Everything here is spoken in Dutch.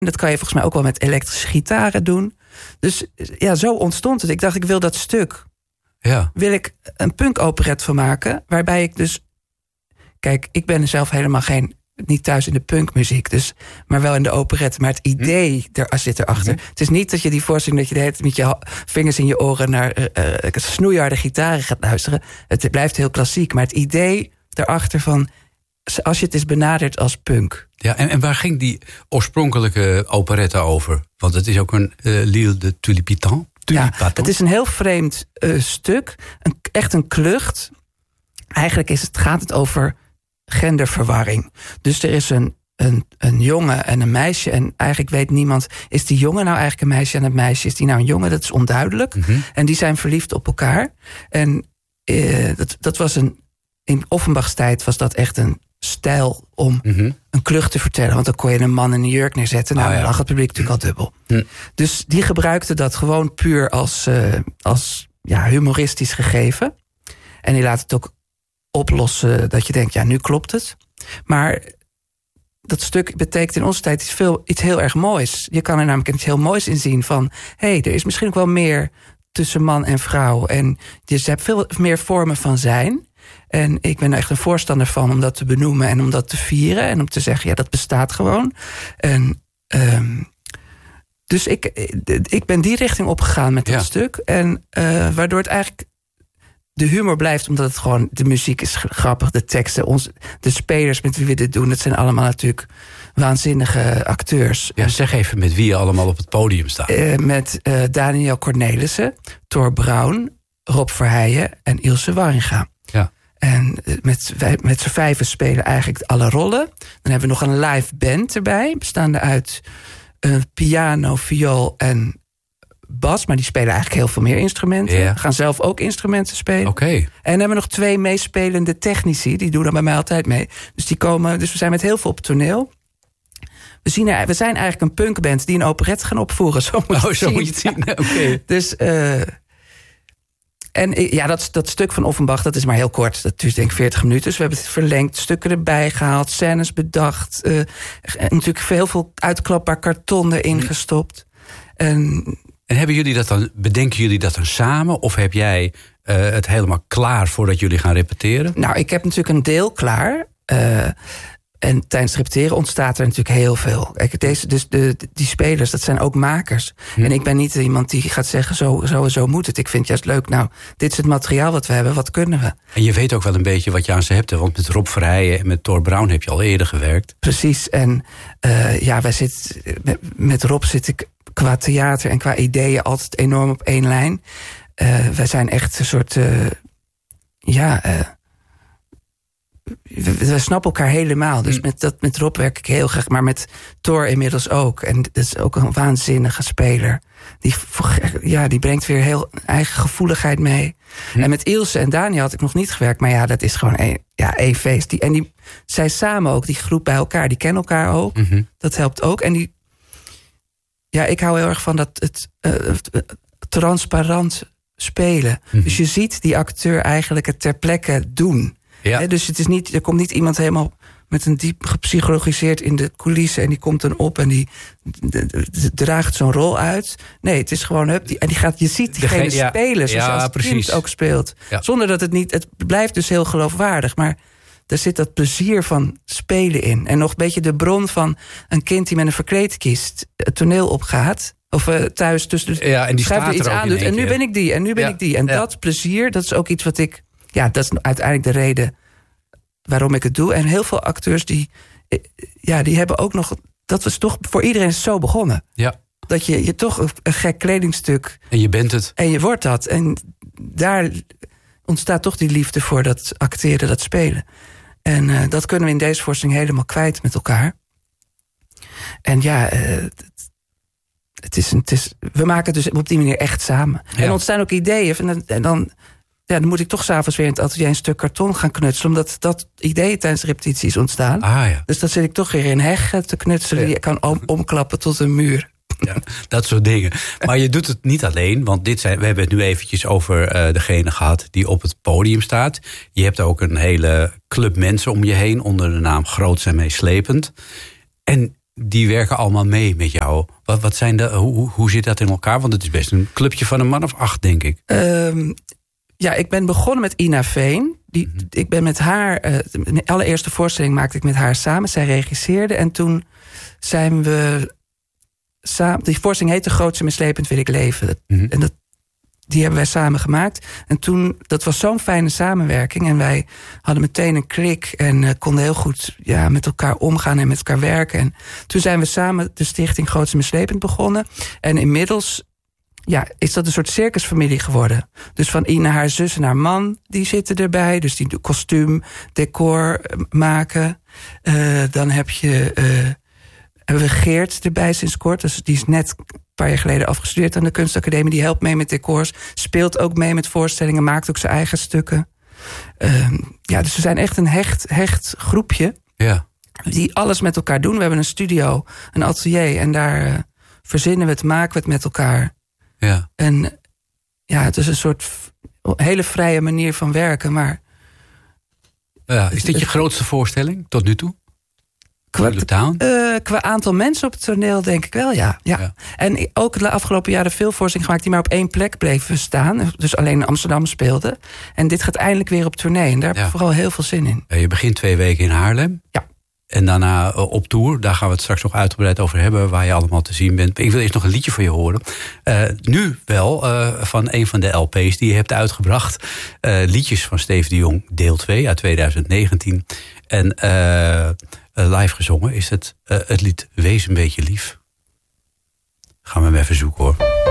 Dat kan je volgens mij ook wel met elektrische gitaren doen. Dus ja, zo ontstond het. Ik dacht, ik wil dat stuk. Ja. Wil ik een punk-operet van maken, waarbij ik dus... Kijk, ik ben zelf helemaal niet thuis in de punkmuziek, dus, maar wel in de operet. Maar het idee zit erachter. Het is niet dat je die voorstelling dat je de hele tijd met je vingers in je oren naar snoeiharde gitaren gaat luisteren. Het blijft heel klassiek, maar het idee daarachter van, als je het is benaderd als punk. Ja, en waar ging die oorspronkelijke operette over? Want het is ook een L'Île de Tulipitan. Ja, het is een heel vreemd stuk. Echt een klucht. Eigenlijk gaat het over genderverwarring. Dus er is een jongen en een meisje. En eigenlijk weet niemand, is die jongen nou eigenlijk een meisje en het meisje? Is die nou een jongen? Dat is onduidelijk. Mm-hmm. En die zijn verliefd op elkaar. En dat was in Offenbachs tijd was dat echt een stijl om een klucht te vertellen. Want dan kon je een man in een jurk neerzetten. Nou, dan lag het publiek natuurlijk al dubbel. Dus die gebruikte dat gewoon puur als humoristisch gegeven. En die laat het ook oplossen dat je denkt, ja, nu klopt het. Maar dat stuk betekent in onze tijd iets heel erg moois. Je kan er namelijk iets heel moois in zien van, er is misschien ook wel meer tussen man en vrouw. En je hebt veel meer vormen van zijn. En ik ben er echt een voorstander van om dat te benoemen en om dat te vieren. En om te zeggen, ja, dat bestaat gewoon. En dus ik ben die richting opgegaan met dat stuk. En waardoor het eigenlijk de humor blijft, omdat het gewoon, de muziek is grappig, de teksten, de spelers met wie we dit doen, dat zijn allemaal natuurlijk waanzinnige acteurs. Ja, zeg even met wie je allemaal op het podium staat. Met Daniel Cornelissen, Thor Braun, Rob Verheijen en Ilse Warringa. Ja. En met z'n vijven spelen eigenlijk alle rollen. Dan hebben we nog een live band erbij, bestaande uit piano, viool en bas, maar die spelen eigenlijk heel veel meer instrumenten. Yeah. Gaan zelf ook instrumenten spelen. Okay. En dan hebben we nog 2 meespelende technici, die doen dan bij mij altijd mee. Dus die komen, dus we zijn met heel veel op het toneel. We zijn eigenlijk een punkband die een operette gaan opvoeren. Zo moet je het zien. Okay. Dus dat stuk van Offenbach, dat is maar heel kort. Dat duurt denk ik 40 minuten. Dus we hebben het verlengd, stukken erbij gehaald, scènes bedacht. Natuurlijk heel veel uitklapbaar karton erin gestopt. En bedenken jullie dat dan samen? Of heb jij het helemaal klaar voordat jullie gaan repeteren? Nou, ik heb natuurlijk een deel klaar. En tijdens het repeteren ontstaat er natuurlijk heel veel. Kijk, die spelers, dat zijn ook makers. En ik ben niet iemand die gaat zeggen, zo moet het. Ik vind het juist leuk, nou, dit is het materiaal wat we hebben, wat kunnen we? En je weet ook wel een beetje wat je aan ze hebt. Want met Rob Verheijen en met Thor Braun heb je al eerder gewerkt. Precies, en met Rob zit ik qua theater en qua ideeën altijd enorm op één lijn. Wij zijn echt een soort we snappen elkaar helemaal. Dus met Rob werk ik heel graag, maar met Thor inmiddels ook. En dat is ook een waanzinnige speler. Die brengt weer heel eigen gevoeligheid mee. En met Ilse en Daniel had ik nog niet gewerkt. Maar ja, dat is gewoon één feest. Zij samen ook, die groep bij elkaar, die kennen elkaar ook. Dat helpt ook. En ik hou heel erg van het transparant spelen. Dus je ziet die acteur eigenlijk het ter plekke doen. Ja. Dus het is niet, er komt niet iemand helemaal met een diep gepsychologiseerd in de coulissen en die komt dan op en die draagt zo'n rol uit. Nee, het is gewoon je ziet diegene spelen zoals het kind ook speelt. Ja. Zonder dat het blijft dus heel geloofwaardig, maar er zit dat plezier van spelen in. En nog een beetje de bron van een kind die met een verkleedkist het toneel opgaat. Of thuis tussen en die staat er iets aan doet. En nu ben ik die, en nu ben ik die. En dat plezier, dat is ook iets wat ik... Ja, dat is uiteindelijk de reden waarom ik het doe. En heel veel acteurs die hebben ook nog... Dat was toch voor iedereen zo begonnen. Ja. Dat je toch een gek kledingstuk... En je bent het. En je wordt dat. En daar ontstaat toch die liefde voor dat acteren, dat spelen. En dat kunnen we in deze voorstelling helemaal kwijt met elkaar. En we maken het dus op die manier echt samen. Ja. En er ontstaan ook ideeën. En dan moet ik toch 's avonds weer in het atelier een stuk karton gaan knutselen. Omdat dat ideeën tijdens de repetitie is ontstaan. Ja. Dus dan zit ik toch weer in heggen te knutselen. Die kan omklappen tot een muur. Ja, dat soort dingen. Maar je doet het niet alleen. Want we hebben het nu eventjes over degene gehad die op het podium staat. Je hebt ook een hele club mensen om je heen. Onder de naam Groots en Meeslepend. En die werken allemaal mee met jou. Wat zijn hoe zit dat in elkaar? Want het is best een clubje van een man of 8, denk ik. Ik ben begonnen met Ina Veen. Ik ben met haar... de allereerste voorstelling maakte ik met haar samen. Zij regisseerde en toen zijn we samen... Die voorstelling heette Grootse Mislepend Wil Ik Leven. En die hebben wij samen gemaakt. En toen, dat was zo'n fijne samenwerking. En wij hadden meteen een klik en konden heel goed met elkaar omgaan en met elkaar werken. En toen zijn we samen de stichting Grootse Mislepend begonnen. En inmiddels is dat een soort circusfamilie geworden. Dus van Ina, haar zus en haar man, die zitten erbij. Dus die kostuum, decor maken. Dan hebben we Geert erbij sinds kort. Dus die is net een paar jaar geleden afgestudeerd aan de Kunstacademie. Die helpt mee met decors. Speelt ook mee met voorstellingen. Maakt ook zijn eigen stukken. Dus we zijn echt een hecht groepje. Ja. Die alles met elkaar doen. We hebben een studio, een atelier. En daar verzinnen we het, maken we het met elkaar. Ja. En het is een soort hele vrije manier van werken. Maar is dit je grootste voorstelling tot nu toe? Qua aantal mensen op het toneel denk ik wel, ja. En ook de afgelopen jaren veel voorstellingen gemaakt die maar op één plek bleven staan. Dus alleen in Amsterdam speelden. En dit gaat eindelijk weer op tournee. En daar heb ik vooral heel veel zin in. Je begint 2 weken in Haarlem. Ja. En daarna op tour. Daar gaan we het straks nog uitgebreid over hebben. Waar je allemaal te zien bent. Ik wil eerst nog een liedje van je horen. Nu wel van een van de LP's die je hebt uitgebracht. Liedjes van Steve de Jong, deel 2 uit 2019. En live gezongen is het lied Wees een beetje lief. Gaan we hem even zoeken hoor.